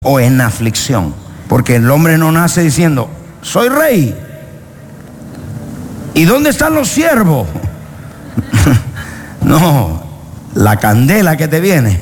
o en aflicción. Porque el hombre no nace diciendo, soy rey. ¿Y dónde están los siervos? No, la candela que te viene.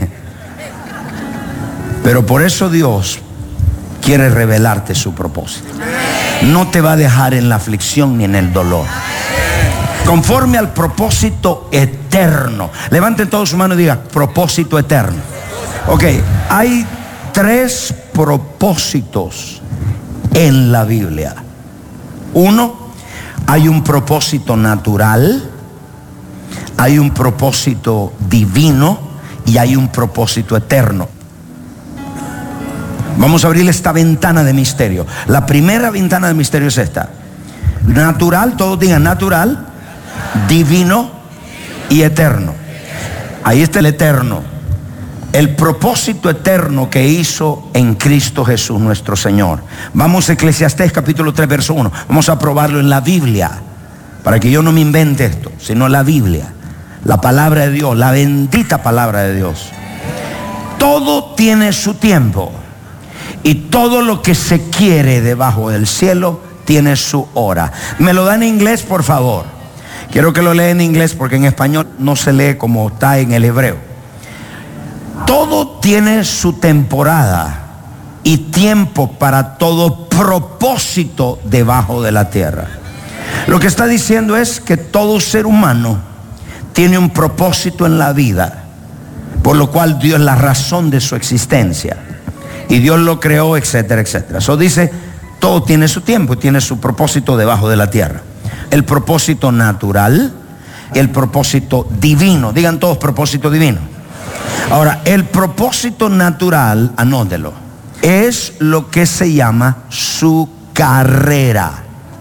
Pero por eso Dios quiere revelarte su propósito. No te va a dejar en la aflicción ni en el dolor. Conforme al propósito eterno. Levanten todos sus manos y digan, propósito eterno. Ok, hay 3 propósitos en la Biblia. 1, hay un propósito natural, hay un propósito divino y hay un propósito eterno. Vamos a abrir esta ventana de misterio. La primera ventana de misterio es esta. Natural, todos digan natural, divino y eterno. Ahí está el eterno. El propósito eterno que hizo en Cristo Jesús nuestro Señor. Vamos a Eclesiastés capítulo 3 verso 1. Vamos a probarlo en la Biblia, para que yo no me invente esto, sino la Biblia, la palabra de Dios, la bendita palabra de Dios. Todo tiene su tiempo, y todo lo que se quiere debajo del cielo tiene su hora. ¿Me lo da en inglés, por favor? Quiero que lo lea en inglés, porque en español no se lee como está en el hebreo. Todo tiene su temporada y tiempo para todo propósito debajo de la tierra. Lo que está diciendo es que todo ser humano tiene un propósito en la vida, por lo cual Dios es la razón de su existencia. Y Dios lo creó, etcétera, etcétera. Eso dice, todo tiene su tiempo y tiene su propósito debajo de la tierra. El propósito natural, el propósito divino. Digan todos propósito divino. Ahora, el propósito natural, anótelo, es lo que se llama su carrera.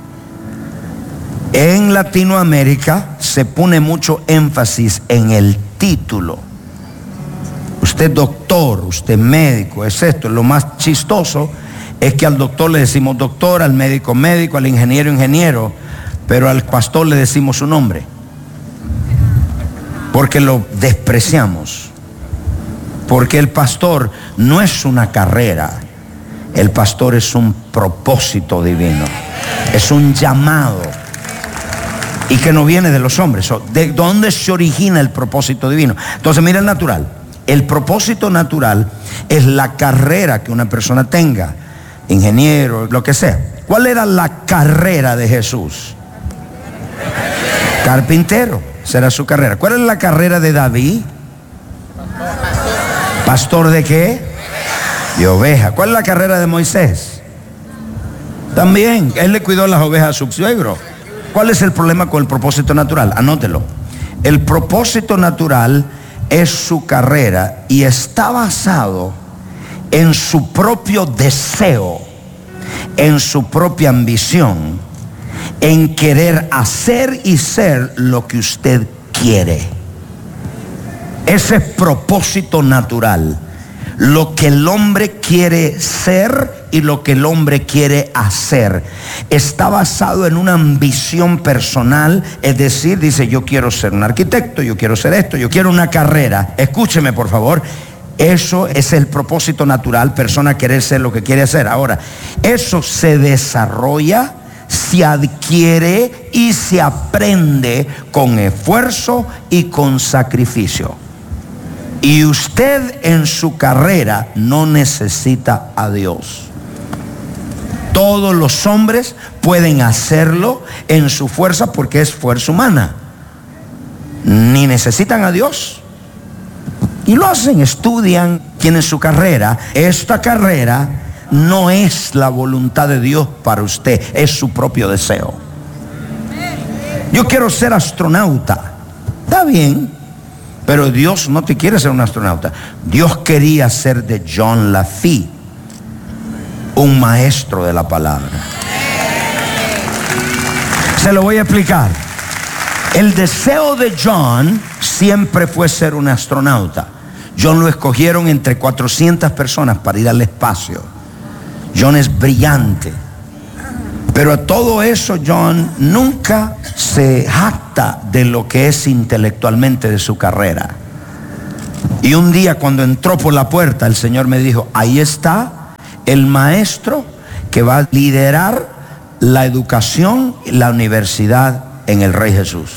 En Latinoamérica se pone mucho énfasis en el título. Usted doctor, usted médico, es esto. Lo más chistoso es que al doctor le decimos doctor, al médico médico, al ingeniero ingeniero, pero al pastor le decimos su nombre, porque lo despreciamos. Porque el pastor no es una carrera, el pastor es un propósito divino, es un llamado, y que no viene de los hombres. ¿De dónde se origina el propósito divino? Entonces mira el natural. El propósito natural es la carrera que una persona tenga, ingeniero, lo que sea. ¿Cuál era la carrera de Jesús? Carpintero, esa era su carrera. ¿Cuál era la carrera de David? ¿Pastor de qué? De oveja. ¿Cuál es la carrera de Moisés? También, él le cuidó las ovejas a su suegro. ¿Cuál es el problema con el propósito natural? Anótelo. El propósito natural es su carrera y está basado en su propio deseo, en su propia ambición, en querer hacer y ser lo que usted quiere. Ese es propósito natural. Lo que el hombre quiere ser y lo que el hombre quiere hacer. Está basado en una ambición personal. Es decir, dice, yo quiero ser un arquitecto, yo quiero ser esto, yo quiero una carrera. Escúcheme, por favor. Eso es el propósito natural, persona querer ser lo que quiere hacer. Ahora, eso se desarrolla, se adquiere y se aprende con esfuerzo y con sacrificio. Y usted en su carrera no necesita a Dios. Todos los hombres pueden hacerlo en su fuerza porque es fuerza humana. Ni necesitan a Dios. Y lo hacen, estudian, tienen su carrera. Esta carrera no es la voluntad de Dios para usted, es su propio deseo. Yo quiero ser astronauta. Está bien. Pero Dios no te quiere ser un astronauta. Dios quería ser de John Lafitte, un maestro de la palabra. Se lo voy a explicar. El deseo de John siempre fue ser un astronauta. John lo escogieron entre 400 personas para ir al espacio. John es brillante. Pero a todo eso John nunca se jacta de lo que es intelectualmente de su carrera. Y un día cuando entró por la puerta, el Señor me dijo, ahí está el maestro que va a liderar la educación, la universidad en el Rey Jesús.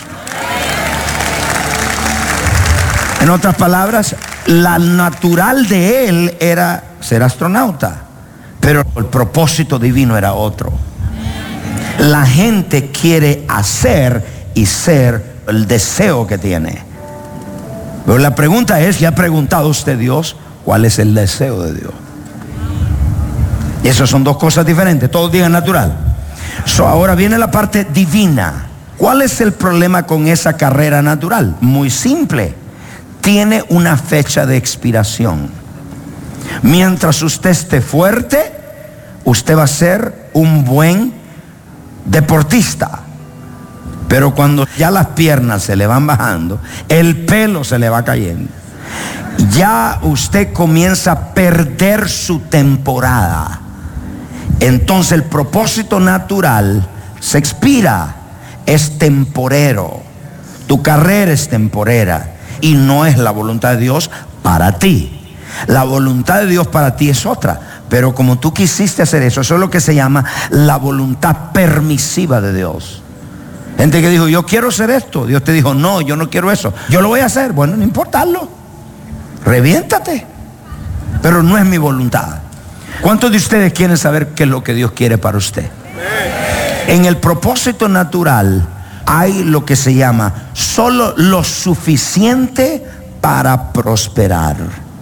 En otras palabras, la natural de él era ser astronauta, pero el propósito divino era otro. La gente quiere hacer y ser el deseo que tiene. Pero la pregunta es, ¿ya ha preguntado usted Dios cuál es el deseo de Dios? Y esas son dos cosas diferentes. Todos digan natural. Ahora viene la parte divina. ¿Cuál es el problema con esa carrera natural? Muy simple. Tiene una fecha de expiración. Mientras usted esté fuerte, usted va a ser un buen deportista. Pero cuando ya las piernas se le van bajando, el pelo se le va cayendo, ya usted comienza a perder su temporada. Entonces el propósito natural se expira, es temporero. Tu carrera es temporera y no es la voluntad de Dios para ti. La voluntad de Dios para ti es otra, pero como tú quisiste hacer eso, eso es lo que se llama la voluntad permisiva de Dios. Gente que dijo, yo quiero hacer esto. Dios te dijo, no, yo no quiero eso. Yo lo voy a hacer. Bueno, no importarlo. Reviéntate. Pero no es mi voluntad. ¿Cuántos de ustedes quieren saber qué es lo que Dios quiere para usted? En el propósito natural hay lo que se llama solo lo suficiente para prosperar.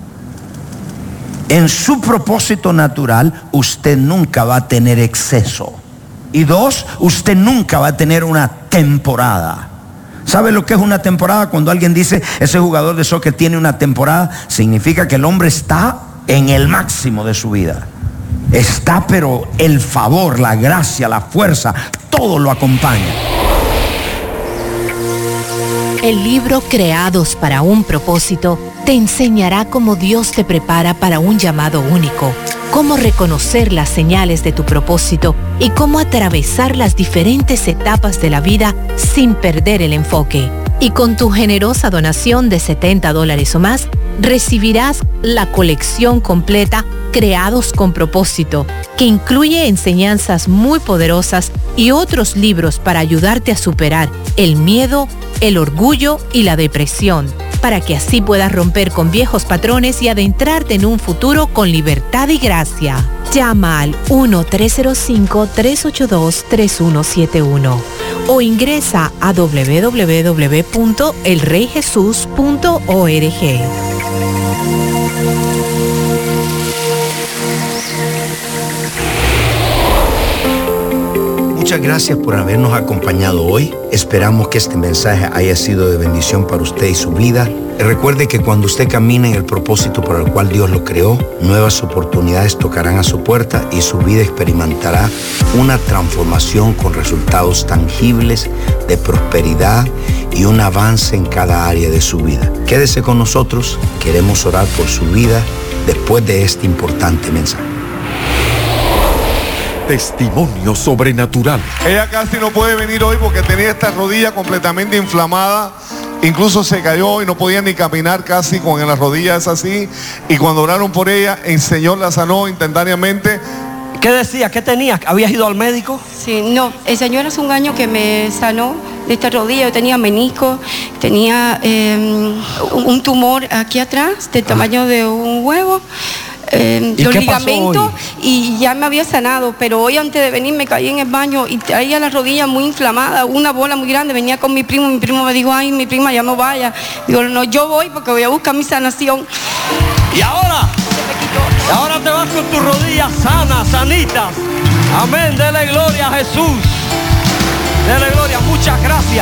En su propósito natural usted nunca va a tener exceso. Y dos, usted nunca va a tener una temporada. ¿Sabe lo que es una temporada? Cuando alguien dice, ese jugador de soccer tiene una temporada, significa que el hombre está en el máximo de su vida. Está, pero el favor, la gracia, la fuerza, todo lo acompaña. El libro Creados para un propósito te enseñará cómo Dios te prepara para un llamado único, cómo reconocer las señales de tu propósito y cómo atravesar las diferentes etapas de la vida sin perder el enfoque. Y con tu generosa donación de $70 o más, recibirás la colección completa Creados con Propósito, que incluye enseñanzas muy poderosas y otros libros para ayudarte a superar el miedo, el orgullo y la depresión, para que así puedas romper con viejos patrones y adentrarte en un futuro con libertad y gracia. Llama al 1-305-382-3171 o ingresa a www.elreyjesus.org. Muchas gracias por habernos acompañado hoy. Esperamos que este mensaje haya sido de bendición para usted y su vida. Recuerde que cuando usted camina en el propósito por el cual Dios lo creó, nuevas oportunidades tocarán a su puerta y su vida experimentará una transformación con resultados tangibles de prosperidad y un avance en cada área de su vida. Quédese con nosotros, queremos orar por su vida después de este importante mensaje. Testimonio sobrenatural. Ella casi no puede venir hoy porque tenía esta rodilla completamente inflamada. Incluso se cayó y no podía ni caminar casi con las rodillas así. Y cuando oraron por ella, el Señor la sanó instantáneamente. ¿Qué decía? ¿Qué tenías? ¿Habías ido al médico? Sí, no, el Señor hace un año que me sanó de esta rodilla. Yo tenía menisco, tenía un tumor aquí atrás del tamaño de un huevo. Los ligamentos y ya me había sanado, pero hoy antes de venir me caí en el baño y traía la rodilla muy inflamada, una bola muy grande. Venía con mi primo me dijo, ay, mi prima ya no vaya. Digo, no, yo voy porque voy a buscar mi sanación. Y ahora te vas con tus rodillas sanas, sanitas. Amén, dele gloria a Jesús. Dele gloria, muchas gracias.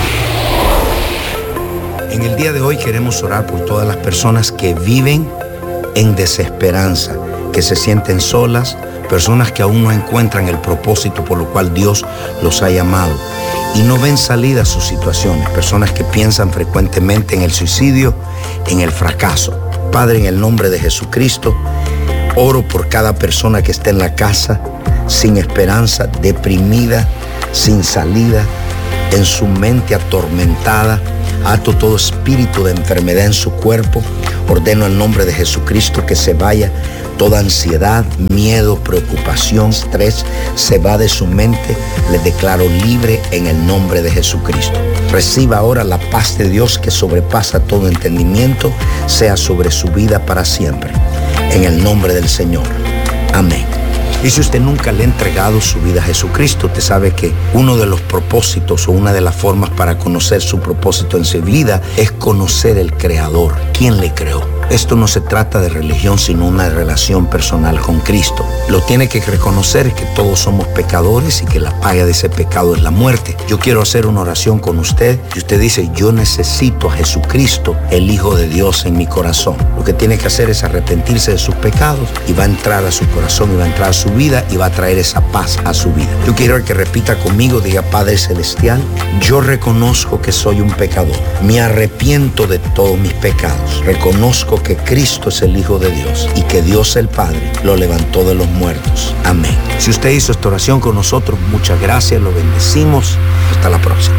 En el día de hoy queremos orar por todas las personas que viven en desesperanza, que se sienten solas, personas que aún no encuentran el propósito por lo cual Dios los ha llamado y no ven salida a sus situaciones, personas que piensan frecuentemente en el suicidio, en el fracaso. Padre, en el nombre de Jesucristo, oro por cada persona que está en la casa, sin esperanza, deprimida, sin salida, en su mente atormentada. Ato todo espíritu de enfermedad en su cuerpo. Ordeno en nombre de Jesucristo que se vaya Toda ansiedad, miedo, preocupación, estrés se va de su mente. Le declaro libre en el nombre de Jesucristo. Reciba ahora la paz de Dios que sobrepasa todo entendimiento, sea sobre su vida para siempre. En el nombre del Señor. Amén. Y si usted nunca le ha entregado su vida a Jesucristo, usted sabe que uno de los propósitos o una de las formas para conocer su propósito en su vida es conocer el Creador. ¿Quién le creó? Esto no se trata de religión, sino una relación personal con Cristo. Lo tiene que reconocer que todos somos pecadores y que la paga de ese pecado es la muerte. Yo quiero hacer una oración con usted y usted dice, yo necesito a Jesucristo, el Hijo de Dios, en mi corazón. Lo que tiene que hacer es arrepentirse de sus pecados y va a entrar a su corazón y va a entrar a su vida y va a traer esa paz a su vida. Yo quiero que repita conmigo, diga, Padre Celestial, yo reconozco que soy un pecador. Me arrepiento de todos mis pecados. Reconozco que Cristo es el Hijo de Dios y que Dios el Padre lo levantó de los muertos. Amén. Si usted hizo esta oración con nosotros, muchas gracias, lo bendecimos. Hasta la próxima.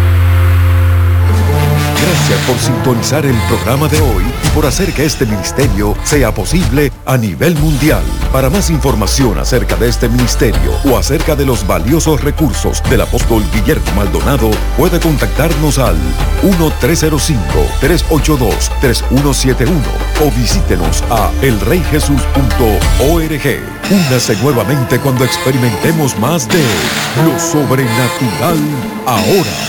Gracias por sintonizar el programa de hoy y por hacer que este ministerio sea posible a nivel mundial. Para más información acerca de este ministerio o acerca de los valiosos recursos del apóstol Guillermo Maldonado, puede contactarnos al 1-305-382-3171 o visítenos a elreyjesus.org. Únase nuevamente cuando experimentemos más de lo sobrenatural ahora.